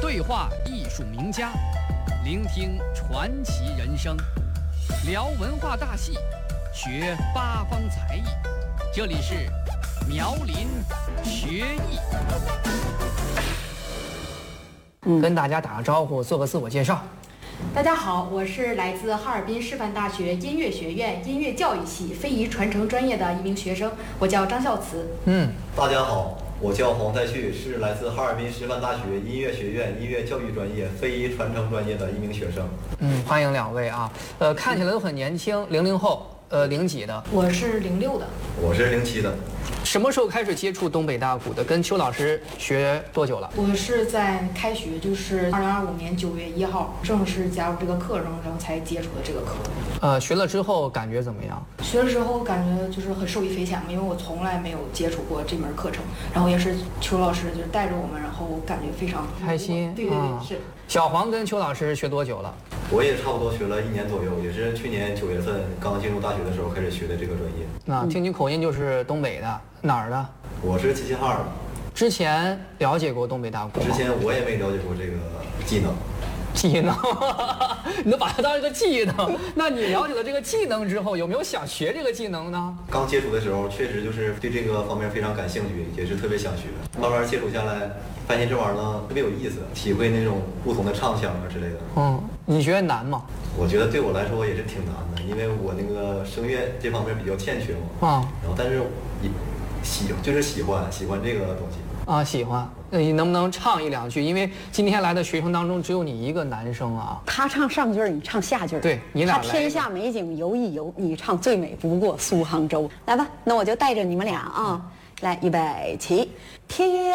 对话艺术名家，聆听传奇人生，聊文化大戏，学八方才艺。这里是苗林学艺。 跟大家打个招呼，做个自我介绍。 大家好，我是来自哈尔滨师范大学音乐学院音乐教育系非遗传承专业的一名学生，我叫张孝慈。 大家好，我叫黄在旭，是来自哈尔滨师范大学音乐学院音乐教育专业非遗传承专业的一名学生。 欢迎两位啊。看起来都很年轻，00后，零几的？ 我是06的。 我是07的。 什么时候开始接触东北大鼓的？跟邱老师学多久了？ 我是在开学，就是2025年9月1号正式加入这个课程，然后才接触的这个课。 学了之后感觉怎么样？ 学了之后感觉就是很受益匪浅，因为我从来没有接触过这门课程，然后也是邱老师就是带着我们，然后我感觉非常开心。 对，是。 小黄跟邱老师学多久了？ 我也差不多学了1年左右，也是去年9月份刚进入大学的时候开始学的这个专业。 听你口音就是东北的，哪儿的？ 我是齐齐哈尔的。 之前了解过东北大鼓吗？ 之前我也没了解过这个技能。 你都把它当一个技能。那你了解了这个技能之后，有没有想学这个技能呢？ 刚接触的时候，确实就是对这个方面非常感兴趣，也是特别想学。慢慢接触下来，发现这玩意儿呢特别有意思，体会那种不同的唱腔啊之类的。 你觉得难吗？ 我觉得对我来说也是挺难的，因为我那个声乐这方面比较欠缺嘛。然后但是喜欢这个东西。 喜欢。那你能不能唱一两句？因为今天来的学生当中只有你一个男生啊。 他唱上句儿，你唱下句儿。 对，你俩来。 他天下美景游一游，你唱最美不过苏杭州。来吧，那我就带着你们俩啊，来，预备起，天